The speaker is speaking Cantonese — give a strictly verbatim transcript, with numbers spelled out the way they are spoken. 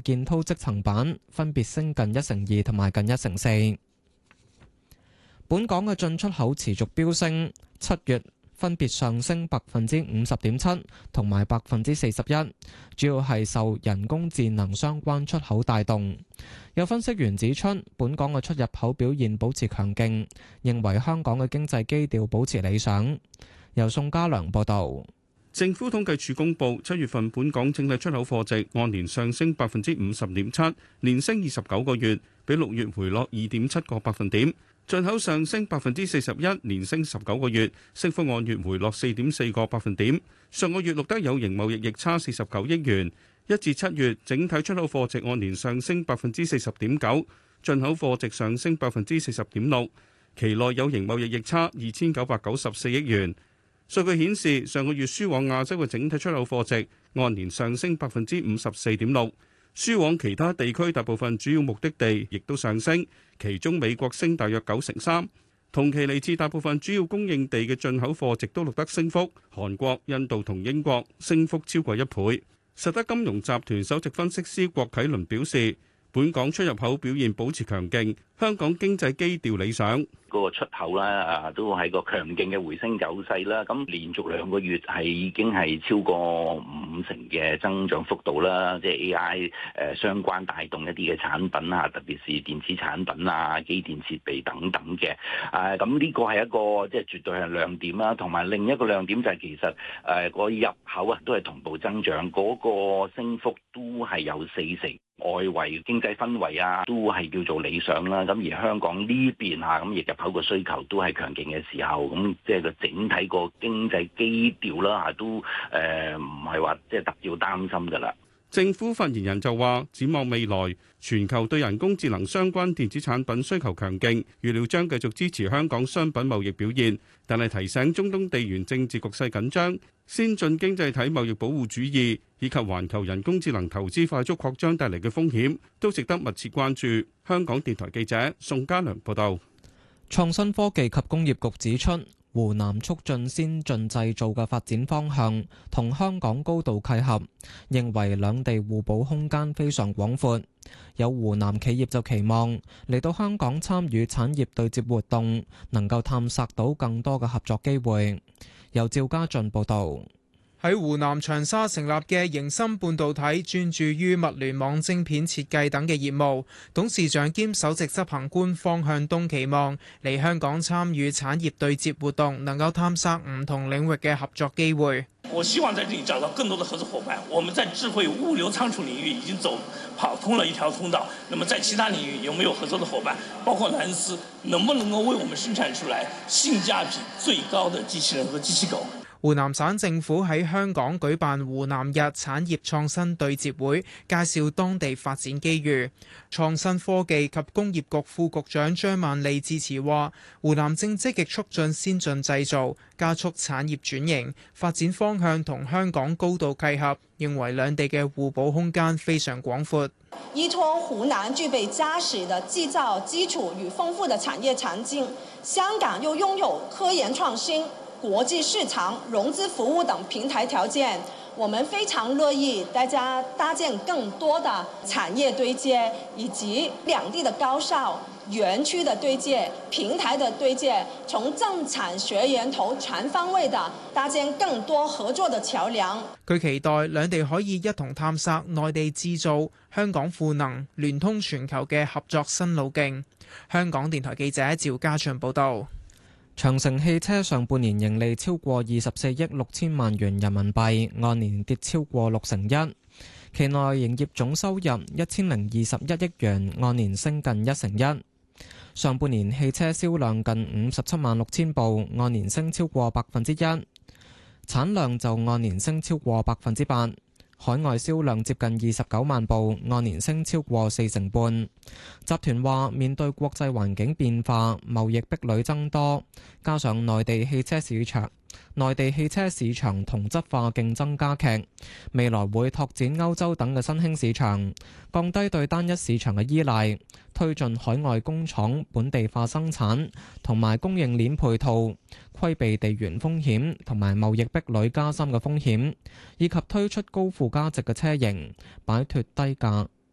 建滔積層板分別升近一成二同埋近一成四。本港嘅進出口持續飆升，七月分別上升百分之五十點七同埋百分之四十一，主要係受人工智能相關出口帶動。有分析員指出，本港嘅出入口表現保持強勁，認為香港嘅經濟基調保持理想。由宋家良報導。 政府統計處公布，七月份本港整體出口貨值按年上升百分之五十點七，連升二十九個月，比六月回落二點七個百分點。進口上升百分之四十一，連升十九個月，升幅按月回落四點四個百分點。上個月錄得有形貿易逆差四十九億元。一至七月整體出口貨值按年上升百分之四十點九，進口貨值上升百分之四十點六。期內有形貿易逆差二千九百九十四億元。數據顯示，上個月輸往亞洲嘅整體出口貨值按年上升百分之五十四點六，輸往其他地區大部分主要目的地亦都上升，其中美國升大約九成三。同期嚟自大部分主要供應地嘅進口貨值都錄得升幅，韓國、印度同英國升幅超過一倍。實德金融集團首席分析師郭啟倫表示，本港出入口表現保持強勁，香港經濟基調理想。 個出口啦，啊都係個強勁嘅回升走勢啦。咁連續兩個月係已經係超過五成嘅增長幅度啦。即係 A I 誒相關帶動一啲嘅產品啊，特別是電子產品啊、機電設備等等嘅。啊，咁呢個係一個即係絕對係亮點啦。同埋另一個亮點就係其實誒個入口啊都係同步增長，嗰個升幅都係有四成。外圍經濟氛圍啊，都係叫做理想啦。咁而香港呢邊啊，咁亦入口個需求都係強勁嘅時候，咁即係個整體個經濟基調啦，都誒唔係話即係特要擔心噶啦。 政府發言人就話，展望未來，全球對人工智能相關電子產品需求強勁，預料將繼續支持香港商品貿易表現。但係提醒中東地緣政治局勢緊張、先進經濟體貿易保護主義以及環球人工智能投資快速擴張帶嚟嘅風險，都值得密切關注。香港電台記者宋家良報道。 創新科技及工業局指出，湖南促進先進製造嘅發展方向同香港高度契合，認為兩地互補空間非常廣闊。有湖南企業就期望嚟到香港參與產業對接活動，能夠探索到更多嘅合作機會。由趙家俊報導。 喺湖南長沙成立嘅盈芯半導體專注於物聯網晶片設計等嘅業務，董事長兼首席執行官方向東期望嚟香港參與產業對接活動，能夠探索唔同領域嘅合作機會。 我希望在這裡找到更多的合作夥伴。我們在智慧物流倉儲領域已經走跑通了一條通道，那麼在其他領域有沒有合作的夥伴？包括藍思能不能夠為我們生產出來性價比最高的機器人和機器狗？ 湖南省政府喺香港舉辦湖南日產業創新對接會，介紹當地發展機遇。創新科技及工業局副局長張萬利致辭話，湖南正積極促進先進製造，加速產業轉型，發展方向同香港高度契合，認為兩地嘅互補空間非常廣闊。 依託湖南具備紮實的製造基礎與豐富的產業場景，香港又擁有科研創新、國際市場、融資服務等平台條件，我們非常樂意大家搭建更多的產業對接，以及兩地的高校、園區的對接、平台的對接，從政產學研投全方位的搭建更多合作的橋樑。 佢期待兩地可以一同探索內地製造、香港賦能、聯通全球嘅合作新路徑。香港電台記者趙家祥報導。 長城汽車上半年盈利超過二十四億六千萬元人民幣，按年跌超過六成一。期內營業總收入一千零二十一億元，按年升近一成一。上半年汽車銷量近五十七萬六千部，按年升超過百分之一。產量就按年升超過百分之八。海外銷量接近二十九萬部，按年升超過四成半。集團話面對國際環境變化、貿易壁壘增多，加上內地汽車市場、內地汽車市場同質化競爭加劇，未來會拓展歐洲等嘅新興市場，降低對單一市場嘅依賴，推進海外工廠本地化生產同埋供應鏈配套，規避地緣風險同埋貿易壁壘加深嘅風險，以及推出高附加值嘅車型，擺脫低價